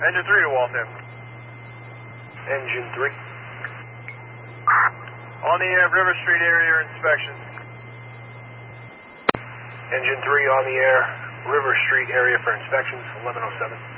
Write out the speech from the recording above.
Engine 3 to Waltham. Engine 3. On the air, River Street area inspection. Engine 3 on the air, River Street area for inspections, 1107.